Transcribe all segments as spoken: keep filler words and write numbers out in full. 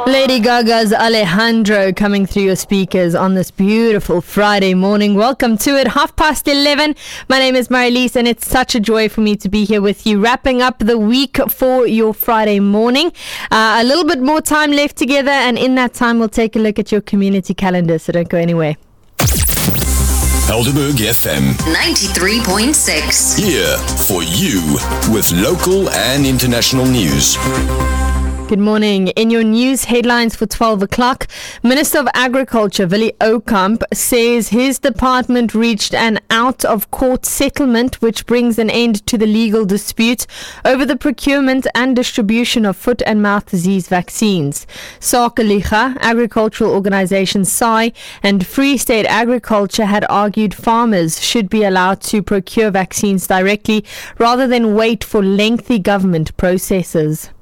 Lady Gaga's Alejandro coming through your speakers on this beautiful Friday morning. Welcome to it, half past eleven. My name is Marilise and it's such a joy for me to be here with you, wrapping up the week for your Friday morning. Uh, a little bit more time left together, and in that time we'll take a look at your community calendar, so don't go anywhere. Helderberg F M ninety-three point six. Here for you with local and international news. Good morning. In your news headlines for twelve o'clock, Minister of Agriculture Willie Oukamp says his department reached an out-of-court settlement which brings an end to the legal dispute over the procurement and distribution of foot and mouth disease vaccines. Sakeliga, agricultural organisation S A I, and Free State Agriculture had argued farmers should be allowed to procure vaccines directly rather than wait for lengthy government processes.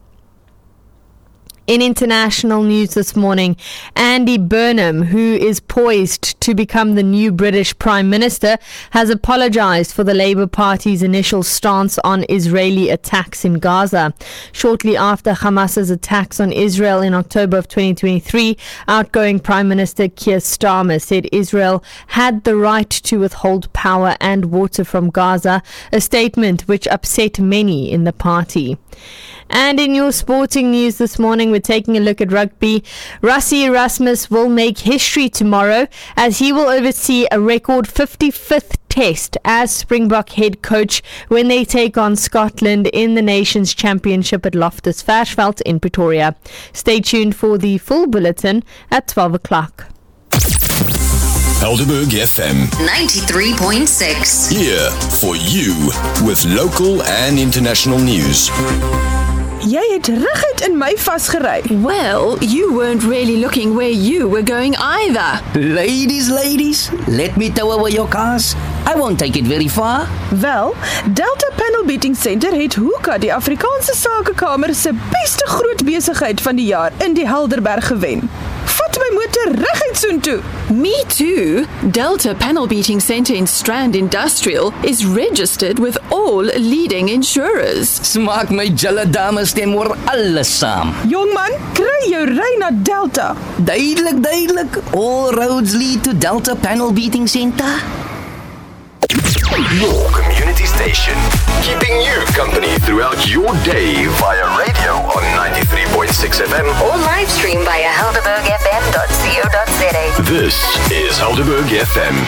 In international news this morning, Andy Burnham, who is poised to become the new British Prime Minister, has apologised for the Labour Party's initial stance on Israeli attacks in Gaza. Shortly after Hamas's attacks on Israel in October of twenty twenty-three, outgoing Prime Minister Keir Starmer said Israel had the right to withhold power and water from Gaza, a statement which upset many in the party. And in your sporting news this morning, we're taking a look at rugby. Rassie Erasmus will make history tomorrow as he will oversee a record fifty-fifth test as Springbok head coach when they take on Scotland in the Nations Championship at Loftus Versfeld in Pretoria. Stay tuned for the full bulletin at twelve o'clock. Helderberg F M ninety-three point six. Here for you with local and international news. Jy het reguit in my vasgery. Well, you weren't really looking where you were going either. Ladies, ladies, let me tow away your cars. I won't take it very far. Wel, Delta Panel Beating Center het Hoeka, die Afrikaanse Sakekamer se beste groot besigheid van die jaar in die Helderberg gewen. Vat my motor reguit soontoe. Me too. Delta Panel Beating Center in Strand Industrial is registered with all leading insurers. Smaak my julle dames teen oor alles saam. Jongman, kry jou ry na Delta. Duidelik, duidelik. All roads lead to Delta Panel Beating Center. Your community station, keeping you company throughout your day via radio on ninety-three point six F M Or live stream via helderberg f m dot co dot za. This is Helderberg F M.